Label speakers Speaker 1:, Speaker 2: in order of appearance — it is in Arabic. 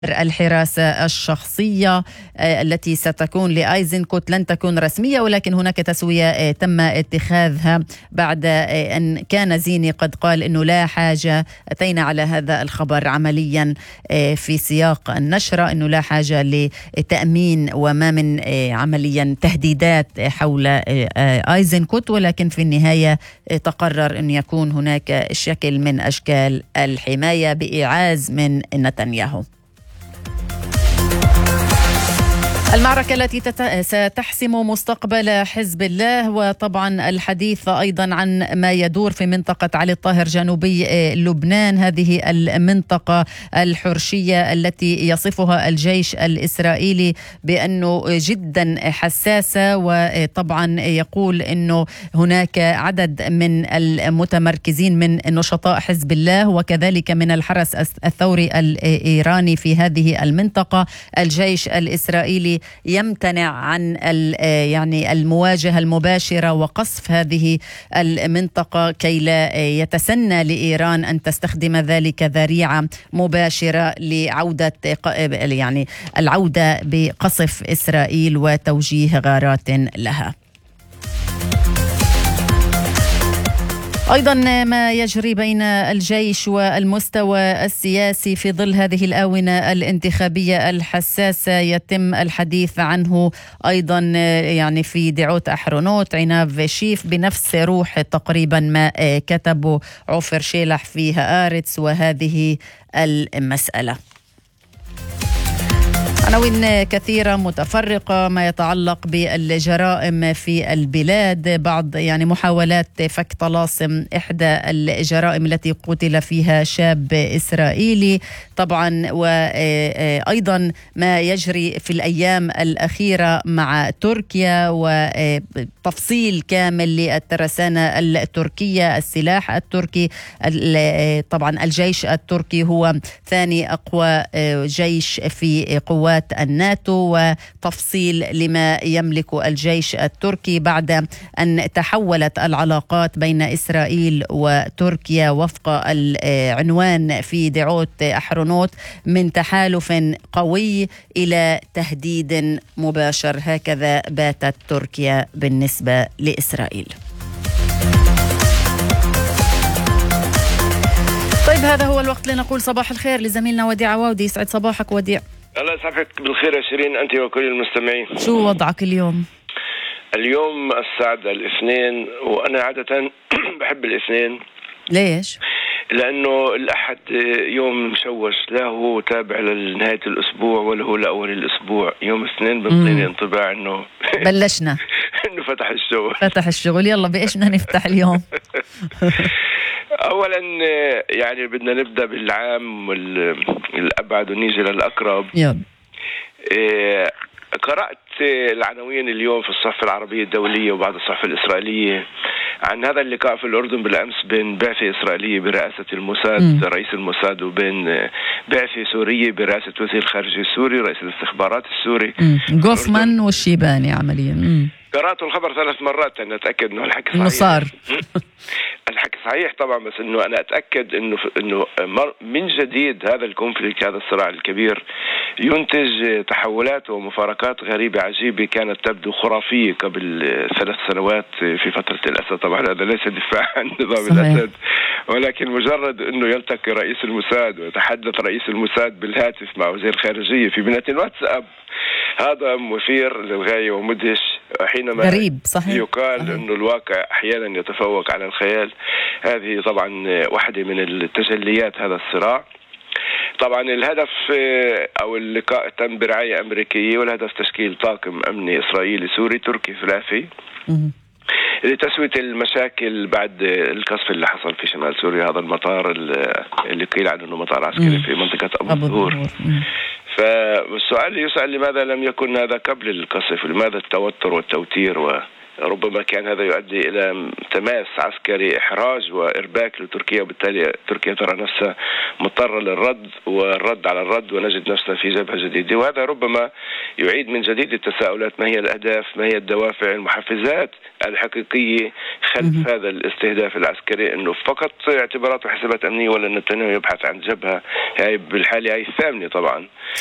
Speaker 1: الحراسة الشخصية التي ستكون لأيزنكوت لن تكون رسمية، ولكن هناك تسوية تم اتخاذها بعد أن كان زيني قد قال أنه لا حاجة. أتينا على هذا الخبر عمليا في سياق النشرة أنه لا حاجة لتأمين وما من عمليا تهديدات حول أيزنكوت، ولكن في النهاية تقرر أن يكون هناك شكل من أشكال الحماية بإعاز من نتنياهو. المعركة التي ستحسم مستقبل حزب الله، وطبعا الحديث أيضا عن ما يدور في منطقة علي الطاهر جنوبي لبنان، هذه المنطقة الحرشية التي يصفها الجيش الإسرائيلي بأنه جدا حساسة، وطبعا يقول أنه هناك عدد من المتمركزين من نشطاء حزب الله وكذلك من الحرس الثوري الإيراني في هذه المنطقة. الجيش الإسرائيلي يمتنع عن المواجهة المباشرة وقصف هذه المنطقة كي لا يتسنى لإيران أن تستخدم ذلك ذريعة مباشرة لعودة العودة بقصف إسرائيل وتوجيه غارات لها. أيضا ما يجري بين الجيش والمستوى السياسي في ظل هذه الآونة الانتخابية الحساسة يتم الحديث عنه أيضا في دعوت أحرونوت عناب شيف بنفس روح تقريبا ما كتبه عوفر شيلح في هآرتس وهذه المسألة. عناوين كثيرة متفرقة ما يتعلق بالجرائم في البلاد، بعض محاولات فك طلاسم إحدى الجرائم التي قتل فيها شاب إسرائيلي طبعا، وأيضا ما يجري في الأيام الأخيرة مع تركيا وتفصيل كامل للترسانة التركية، السلاح التركي. طبعا الجيش التركي هو ثاني أقوى جيش في قوات الناتو، وتفصيل لما يملك الجيش التركي بعد أن تحولت العلاقات بين إسرائيل وتركيا وفق العنوان في دعوت أحرونوت من تحالف قوي إلى تهديد مباشر. هكذا باتت تركيا بالنسبة لإسرائيل. طيب هذا هو الوقت لنقول صباح الخير لزميلنا وديع عواودي. يسعد صباحك وديع.
Speaker 2: الله يسعدك بالخير يا شيرين، أنت وكل المستمعين.
Speaker 1: شو وضعك اليوم؟
Speaker 2: اليوم السعادة الاثنين، وأنا عادة بحب الاثنين.
Speaker 1: ليش؟
Speaker 2: لأنه الأحد يوم مشوش، لا هو تابع لنهاية الأسبوع ولا هو لأول الأسبوع. يوم الاثنين بيعطيني انطباع إنه
Speaker 1: بلشنا
Speaker 2: إنه فتح الشغل.
Speaker 1: يلا بإيش بدنا نفتح اليوم؟
Speaker 2: أولا بدنا نبدأ بالعام الأبعد ونيجي للأقرب. قرأت العناوين اليوم في الصحف العربية الدولية وبعض الصحف الإسرائيلية عن هذا اللقاء في الأردن بالأمس بين بعثة إسرائيلية برئاسة الموساد رئيس الموساد وبين بعثة سورية برئاسة وزير الخارجية السوري رئيس الاستخبارات السوري
Speaker 1: غوفمان والشيباني عمليا. قرأت
Speaker 2: الخبر 3 مرات أن أتأكد أنه الحكي
Speaker 1: صحيح. صار
Speaker 2: الحكي صحيح طبعا، بس أنه أنا أتأكد أنه من جديد هذا الكونفليكت، هذا الصراع الكبير ينتج تحولات ومفارقات غريبة عجيبة كانت تبدو خرافية قبل 3 سنوات في فترة الأسد. طبعا هذا ليس دفاع عن نظام الأسد، ولكن مجرد أنه يلتقي رئيس الموساد ويتحدث رئيس الموساد بالهاتف مع وزير الخارجية في بنات الواتساب، هذا مثير للغاية ومدهش حينما
Speaker 1: غريب. صحيح.
Speaker 2: يقال أنه الواقع أحيانا يتفوق على الخيال. هذه طبعا واحدة من التجليات هذا الصراع. طبعا الهدف أو اللقاء تم برعاية أمريكية، والهدف تشكيل طاقم أمني إسرائيلي سوري تركي ثلاثي لتسوية المشاكل بعد القصف اللي حصل في شمال سوريا، هذا المطار اللي قيل عنه أنه مطار عسكري في منطقة أبو الظهور. فالسؤال يسأل لماذا لم يكن هذا قبل القصف؟ لماذا التوتر والتوتير ربما كان هذا يؤدي إلى تماس عسكري، إحراج وإرباك لتركيا، وبالتالي تركيا ترى نفسها مضطرة للرد والرد على الرد، ونجد نفسنا في جبهة جديدة. وهذا ربما يعيد من جديد التساؤلات: ما هي الأهداف، ما هي الدوافع، المحفزات الحقيقية خلف هذا الاستهداف العسكري؟ أنه فقط اعتبارات وحسابات أمنية، ولا نتنياهو يبحث عن جبهة؟ هاي بالحالة هاي الثامنة طبعا